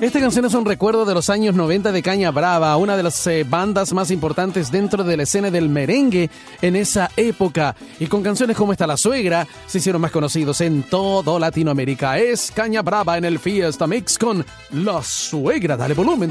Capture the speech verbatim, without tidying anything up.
Esta canción es un recuerdo de los años noventa de Caña Brava, una de las eh, bandas más importantes dentro de la escena del merengue en esa época. Y con canciones como esta, La Suegra, se hicieron más conocidos en todo Latinoamérica. Es Caña Brava en el Fiesta Mix con La Suegra. Dale volumen.